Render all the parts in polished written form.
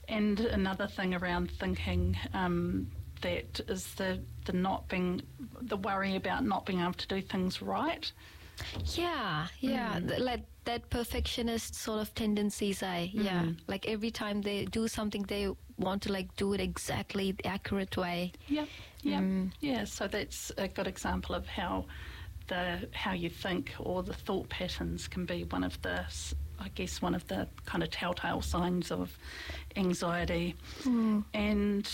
And another thing around thinking that is the worry about not being able to do things right. Yeah. That perfectionist sort of tendencies. Like every time they do something, they want to like do it exactly the accurate way. Yeah. So that's a good example of how you think or the thought patterns can be one of the kind of telltale signs of anxiety, and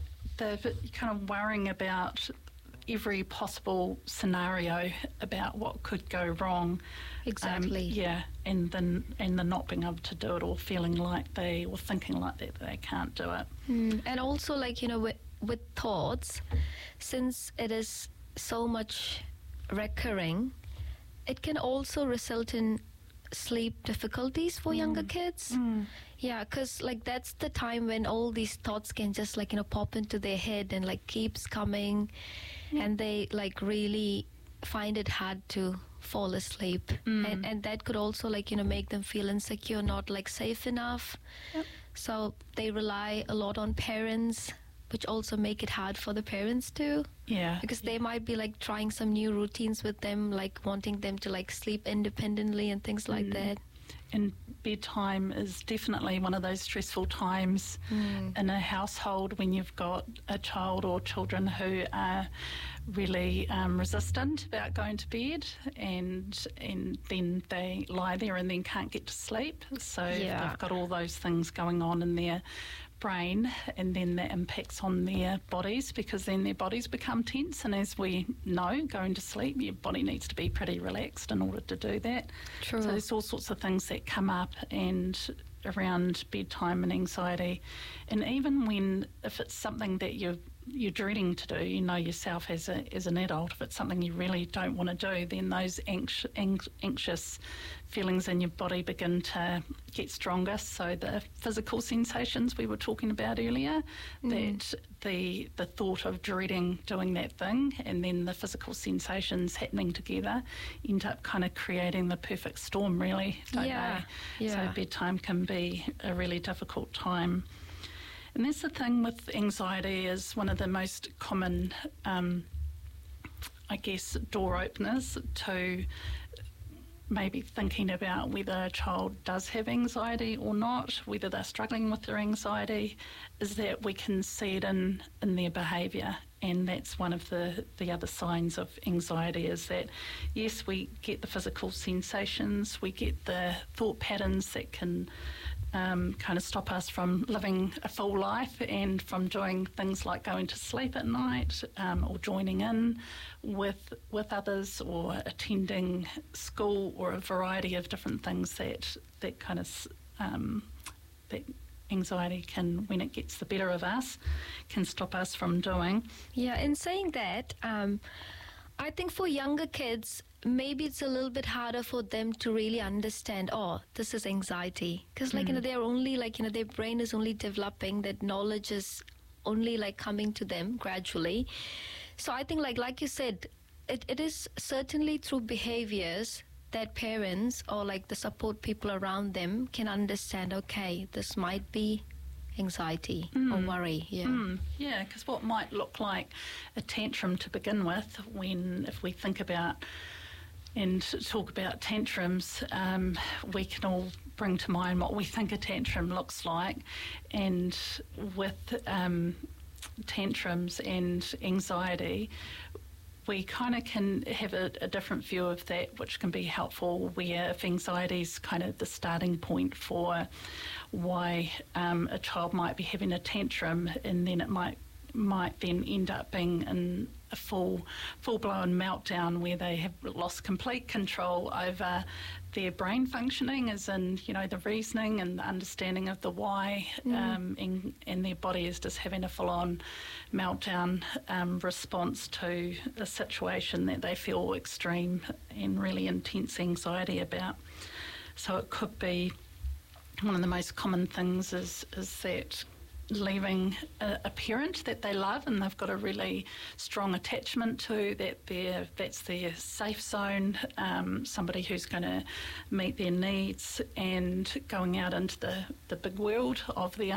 the kind of worrying about every possible scenario about what could go wrong. Exactly. And the not being able to do it, or feeling like or thinking like that they can't do it. And also, like, with thoughts, since it is so much recurring, it can also result in sleep difficulties for younger kids. Yeah, because like that's the time when all these thoughts can just like pop into their head and like keeps coming, and they like really find it hard to fall asleep, and that could also like make them feel insecure, not like safe enough. So they rely a lot on parents, which also make it hard for the parents too. Because they might be like trying some new routines with them, like wanting them to like sleep independently and things like that. And bedtime is definitely one of those stressful times in a household when you've got a child or children who are really resistant about going to bed, and then they lie there and then can't get to sleep. So they've got all those things going on in their brain, and then that impacts on their bodies, because then their bodies become tense, and as we know, going to sleep, your body needs to be pretty relaxed in order to do that. True. So there's all sorts of things that come up and around bedtime and anxiety. And even if it's something that you're dreading to do, yourself as an adult, if it's something you really don't want to do, then those anxious feelings in your body begin to get stronger. So the physical sensations we were talking about earlier, that the thought of dreading doing that thing and then the physical sensations happening together end up kind of creating the perfect storm, really, don't they? So bedtime can be a really difficult time. And that's the thing with anxiety, is one of the most common, door openers to maybe thinking about whether a child does have anxiety or not, whether they're struggling with their anxiety, is that we can see it in their behaviour. And that's one of the other signs of anxiety, is that, yes, we get the physical sensations, we get the thought patterns that can kind of stop us from living a full life and from doing things like going to sleep at night, or joining in with others, or attending school, or a variety of different things that kind of that anxiety can, when it gets the better of us, can stop us from doing. Yeah, in saying that, I think for younger kids, maybe it's a little bit harder for them to really understand, this is anxiety. Because, they're only, their brain is only developing, that knowledge is only, coming to them gradually. So I think, like you said, it is certainly through behaviors that parents or, the support people around them can understand, okay, this might be anxiety or worry. Yeah, because what might look like a tantrum to begin with, if we think about and talk about tantrums, we can all bring to mind what we think a tantrum looks like. And with tantrums and anxiety, we kind of can have a different view of that, which can be helpful, where if anxiety is kind of the starting point for why a child might be having a tantrum, and then it might then end up being in a full-blown meltdown where they have lost complete control over their brain functioning, as in, the reasoning and the understanding of the why, and their body is just having a full-on meltdown response to a situation that they feel extreme and really intense anxiety about. So it could be, one of the most common things is that leaving a parent that they love and they've got a really strong attachment to, that's their safe zone, somebody who's going to meet their needs, and going out into the big world of the